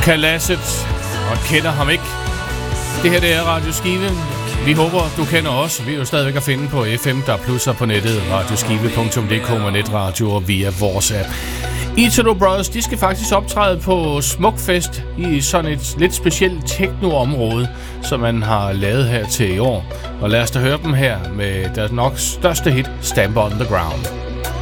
Kalasset og kender ham ikke. Det her det er Radio Skive. Vi håber, du kender os. Vi er jo stadigvæk at finde på FM, der plusser på nettet, radioskive.dk med netradio og via vores app. Italo Brothers, de skal faktisk optræde på Smukfest i sådan et lidt specielt techno-område, som man har lavet her til i år. Og lad os da høre dem her med deres nok største hit, Stamp on the Ground.